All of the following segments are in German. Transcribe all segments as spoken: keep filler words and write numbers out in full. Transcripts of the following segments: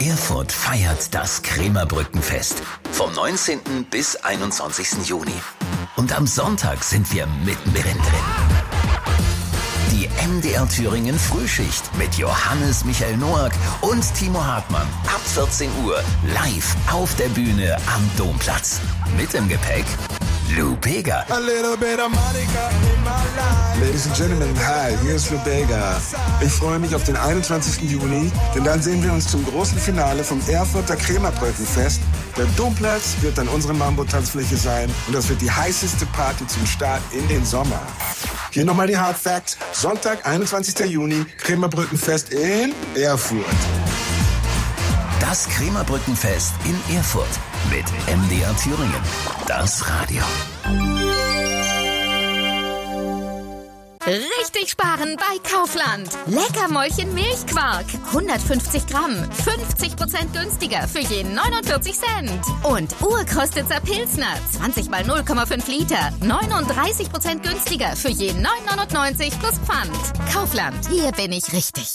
Erfurt feiert das Krämerbrückenfest vom neunzehnten bis einundzwanzigsten Juni. Und am Sonntag sind wir mittendrin drin. Die M D R Thüringen Frühschicht mit Johannes Michael Noack und Timo Hartmann. Ab vierzehn Uhr live auf der Bühne am Domplatz. Mit im Gepäck Lou Bega. A little bit of Monica in my life. Ladies and Gentlemen, hi, hier ist Lou Bega. Ich freue mich auf den einundzwanzigsten Juni, denn dann sehen wir uns zum großen Finale vom Erfurter Krämerbrückenfest. Der Domplatz wird dann unsere Mambo-Tanzfläche sein und das wird die heißeste Party zum Start in den Sommer. Hier nochmal die Hard Facts. Sonntag, einundzwanzigsten Juni, Krämerbrückenfest in Erfurt. Das Krämerbrückenfest in Erfurt mit M D R Thüringen. Das Radio. Richtig sparen bei Kaufland. Leckermäulchen Milchquark. hundertfünfzig Gramm. fünfzig Prozent günstiger für jeden neunundvierzig Cent. Und Urkrostitzer Pilsner. zwanzig mal null Komma fünf Liter. neununddreißig Prozent günstiger für jeden neun neunundneunzig plus Pfand. Kaufland. Hier bin ich richtig.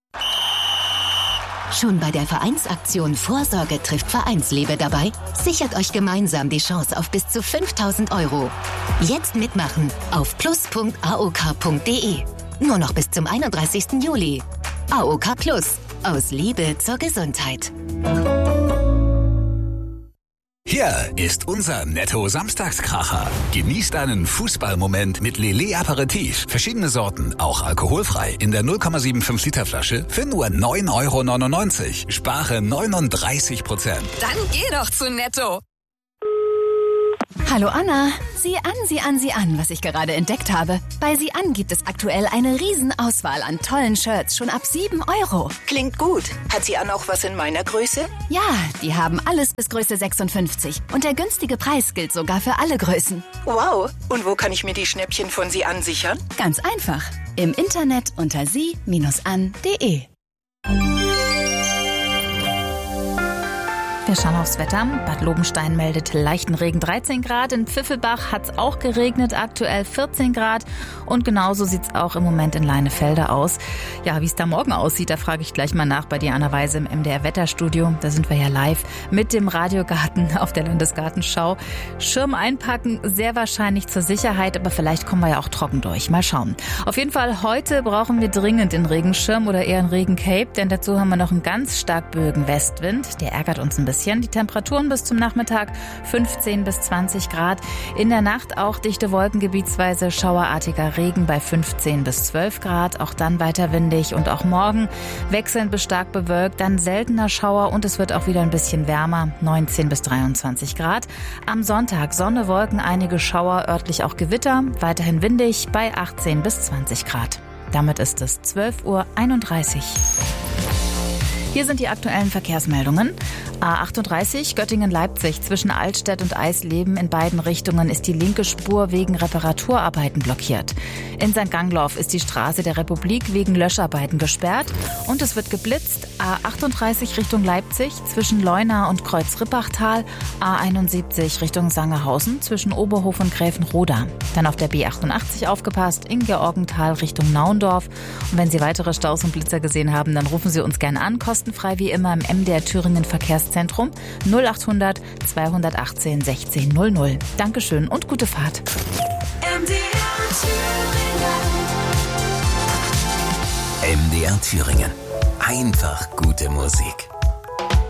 Schon bei der Vereinsaktion Vorsorge trifft Vereinsliebe dabei? Sichert euch gemeinsam die Chance auf bis zu fünftausend Euro. Jetzt mitmachen auf plus punkt a o k punkt d e. Nur noch bis zum einunddreißigsten Juli. A O K Plus. Aus Liebe zur Gesundheit. Hier ist unser Netto-Samstagskracher. Genießt einen Fußballmoment mit Lillet Aperitif. Verschiedene Sorten, auch alkoholfrei. In der null Komma fünfundsiebzig Liter Flasche für nur neun Euro neunundneunzig. Spare neununddreißig Prozent. Dann geh doch zu Netto. Hallo Anna, sieh an, sieh an, sieh an, was ich gerade entdeckt habe. Bei Sieh an gibt es aktuell eine Riesenauswahl an tollen Shirts, schon ab sieben Euro. Klingt gut. Hat sie auch was in meiner Größe? Ja, die haben alles bis Größe sechsundfünfzig. Und der günstige Preis gilt sogar für alle Größen. Wow. Und wo kann ich mir die Schnäppchen von Sie ansichern? Ganz einfach. Im Internet unter sie an punkt de. Wir schauen aufs Wetter. Bad Lobenstein meldet leichten Regen, dreizehn Grad. In Pfiffelbach hat es auch geregnet, aktuell vierzehn Grad. Und genauso sieht es auch im Moment in Leinefelde aus. Ja, wie es da morgen aussieht, da frage ich gleich mal nach bei Diana Weise im M D R-Wetterstudio. Da sind wir ja live mit dem Radiogarten auf der Landesgartenschau. Schirm einpacken, sehr wahrscheinlich zur Sicherheit, aber vielleicht kommen wir ja auch trocken durch. Mal schauen. Auf jeden Fall, heute brauchen wir dringend den Regenschirm oder eher einen Regencape, denn dazu haben wir noch einen ganz stark böigen Westwind. Der ärgert uns ein bisschen. Die Temperaturen bis zum Nachmittag fünfzehn bis zwanzig Grad. In der Nacht auch dichte Wolken, gebietsweise schauerartiger Regen bei fünfzehn bis zwölf Grad. Auch dann weiter windig und auch morgen wechselnd bis stark bewölkt. Dann seltener Schauer und es wird auch wieder ein bisschen wärmer, neunzehn bis dreiundzwanzig Grad. Am Sonntag Sonne, Wolken, einige Schauer, örtlich auch Gewitter. Weiterhin windig bei achtzehn bis zwanzig Grad. Damit ist es zwölf Uhr einunddreißig. Hier sind die aktuellen Verkehrsmeldungen. A achtunddreißig Göttingen-Leipzig zwischen Altstedt und Eisleben in beiden Richtungen ist die linke Spur wegen Reparaturarbeiten blockiert. In Sankt Gangloff ist die Straße der Republik wegen Löscharbeiten gesperrt und es wird geblitzt. A achtunddreißig Richtung Leipzig zwischen Leuna und Kreuz-Rippachtal, A einundsiebzig Richtung Sangerhausen zwischen Oberhof und Gräfenroda. Dann auf der B achtundachtzig aufgepasst in Georgenthal Richtung Naundorf. Und wenn Sie weitere Staus und Blitzer gesehen haben, dann rufen Sie uns gerne an, kostenfrei wie immer im M D R Thüringen Verkehrszentrum null achthundert zweihundertachtzehn sechzehn null null. Dankeschön und gute Fahrt. M D R Thüringen. Einfach gute Musik.